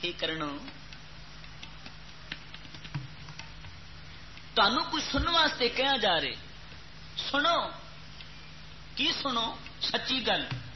हे करनो तानू कुछ सुनने वास्ते कहा जा रहे, सुनो की सुनो, सच्ची गल